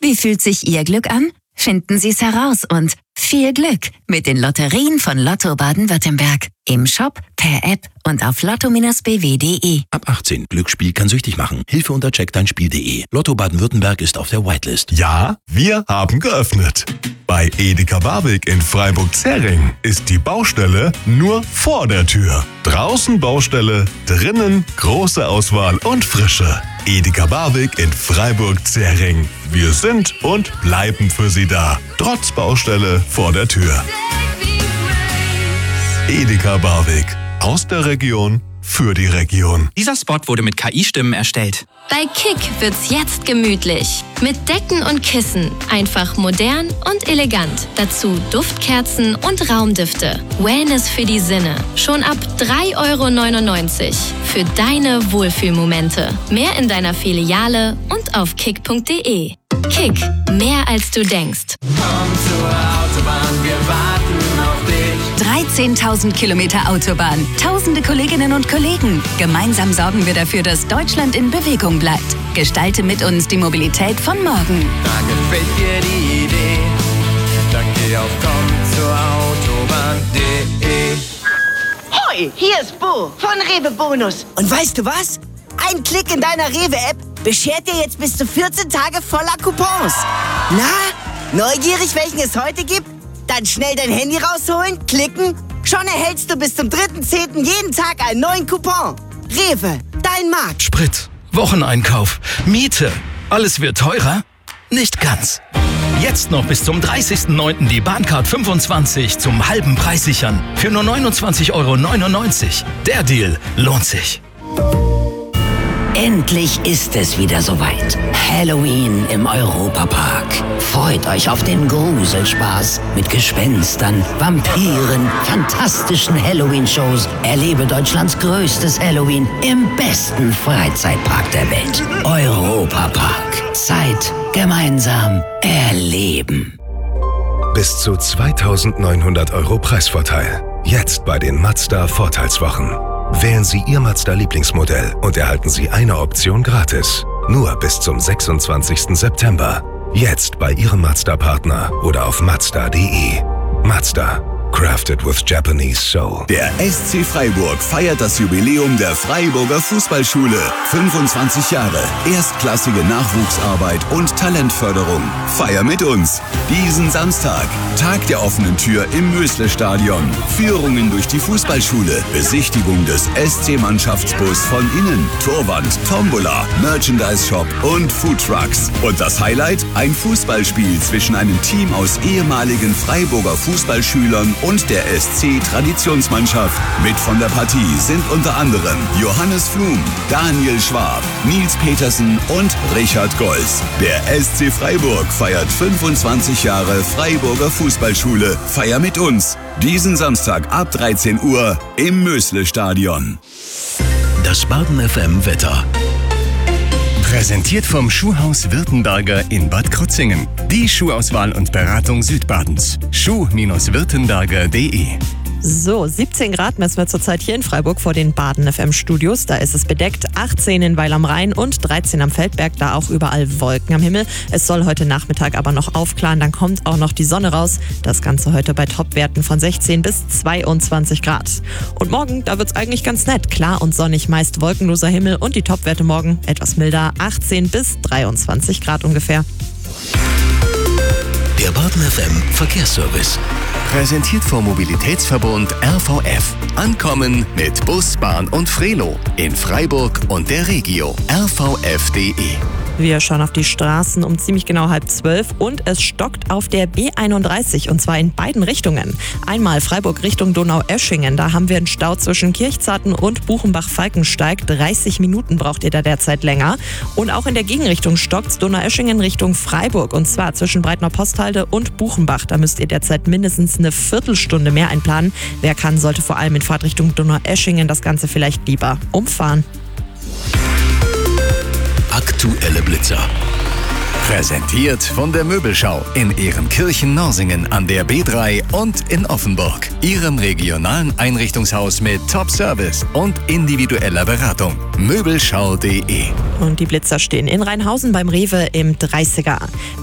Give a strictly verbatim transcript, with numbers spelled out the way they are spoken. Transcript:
Wie fühlt sich Ihr Glück an? Finden Sie es heraus und viel Glück mit den Lotterien von Lotto Baden-Württemberg. Im Shop, per App und auf lotto Bindestrich b w punkt d e. Ab achtzehn. Glücksspiel kann süchtig machen. Hilfe unter check dein spiel punkt d e. Lotto Baden-Württemberg ist auf der Whitelist. Ja, wir haben geöffnet. Bei Edeka Barwig in Freiburg-Zering ist die Baustelle nur vor der Tür. Draußen Baustelle, drinnen große Auswahl und Frische. Edeka Barwig in Freiburg-Zering. Wir sind und bleiben für Sie da. Trotz Baustelle vor der Tür. Edeka Barwig. Aus der Region für die Region. Dieser Spot wurde mit K I-Stimmen erstellt. Bei Kick wird's jetzt gemütlich. Mit Decken und Kissen. Einfach modern und elegant. Dazu Duftkerzen und Raumdüfte. Wellness für die Sinne. Schon ab drei Euro neunundneunzig. Für deine Wohlfühlmomente. Mehr in deiner Filiale und auf kick punkt d e. Kick. Mehr als du denkst. Komm zur Autobahn, wir warten auf dich. dreizehntausend Kilometer Autobahn, tausende Kolleginnen und Kollegen. Gemeinsam sorgen wir dafür, dass Deutschland in Bewegung bleibt. Gestalte mit uns die Mobilität von morgen. Da gefällt dir die Idee. Dann geh auf komm zur Autobahn punkt de. Hoi, hier ist Bo von Rewe Bonus. Und weißt du was? Ein Klick in deiner Rewe-App beschert dir jetzt bis zu vierzehn Tage voller Coupons. Na, neugierig, welchen es heute gibt? Dann schnell dein Handy rausholen, klicken. Schon erhältst du bis zum dritten zehnten jeden Tag einen neuen Coupon. Rewe, dein Markt. Sprit, Wocheneinkauf, Miete. Alles wird teurer? Nicht ganz. Jetzt noch bis zum dreißigsten neunten die Bahncard fünfundzwanzig zum halben Preis sichern. Für nur neunundzwanzig Euro neunundneunzig. Der Deal lohnt sich. Endlich ist es wieder soweit. Halloween im Europapark. Freut euch auf den Gruselspaß mit Gespenstern, Vampiren, fantastischen Halloween-Shows. Erlebe Deutschlands größtes Halloween im besten Freizeitpark der Welt. Europapark. Zeit gemeinsam erleben. Bis zu zweitausendneunhundert Euro Preisvorteil. Jetzt bei den Mazda Vorteilswochen. Wählen Sie Ihr Mazda-Lieblingsmodell und erhalten Sie eine Option gratis. Nur bis zum sechsundzwanzigsten September. Jetzt bei Ihrem Mazda-Partner oder auf mazda punkt de. Mazda. Crafted with Japanese Soul. Der S C Freiburg feiert das Jubiläum der Freiburger Fußballschule. fünfundzwanzig Jahre, erstklassige Nachwuchsarbeit und Talentförderung. Feier mit uns. Diesen Samstag, Tag der offenen Tür im Mösle-Stadion. Führungen durch die Fußballschule, Besichtigung des S C-Mannschaftsbus von innen, Torwand, Tombola, Merchandise-Shop und Foodtrucks. Und das Highlight? Ein Fußballspiel zwischen einem Team aus ehemaligen Freiburger Fußballschülern und der S C-Traditionsmannschaft. Mit von der Partie sind unter anderem Johannes Flum, Daniel Schwab, Nils Petersen und Richard Golz. Der S C Freiburg feiert fünfundzwanzig Jahre Freiburger Fußballschule. Feier mit uns. Diesen Samstag ab dreizehn Uhr im Mösle-Stadion. Das Baden F M Wetter. Präsentiert vom Schuhhaus Württemberger in Bad Krozingen. Die Schuhauswahl und Beratung Südbadens. schuh Württemberger punkt de. So, siebzehn Grad messen wir zurzeit hier in Freiburg vor den Baden F M Studios. Da ist es bedeckt, achtzehn in Weil am Rhein und dreizehn am Feldberg, da auch überall Wolken am Himmel. Es soll heute Nachmittag aber noch aufklaren, dann kommt auch noch die Sonne raus. Das Ganze heute bei Topwerten von sechzehn bis zweiundzwanzig Grad. Und morgen, da wird's eigentlich ganz nett. Klar und sonnig, meist wolkenloser Himmel und die Topwerte morgen etwas milder, achtzehn bis dreiundzwanzig Grad ungefähr. Der Baden F M Verkehrsservice. Präsentiert vom Mobilitätsverbund R V F. Ankommen mit Bus, Bahn und Frelo. In Freiburg und der Regio. r v f punkt de. Wir schauen auf die Straßen um ziemlich genau halb zwölf und es stockt auf der B einunddreißig und zwar in beiden Richtungen. Einmal Freiburg Richtung Donaueschingen, da haben wir einen Stau zwischen Kirchzarten und Buchenbach-Falkensteig. dreißig Minuten braucht ihr da derzeit länger. Und auch in der Gegenrichtung stockt's Donaueschingen Richtung Freiburg und zwar zwischen Breitner Posthalde und Buchenbach. Da müsst ihr derzeit mindestens eine Viertelstunde mehr einplanen. Wer kann, sollte vor allem in Fahrtrichtung Donaueschingen das Ganze vielleicht lieber umfahren. Aktuelle Blitzer. Präsentiert von der Möbelschau in Ehrenkirchen-Norsingen an der B drei und in Offenburg. Ihrem regionalen Einrichtungshaus mit Top-Service und individueller Beratung. möbelschau punkt de. Und die Blitzer stehen in Rheinhausen beim Rewe im dreißiger.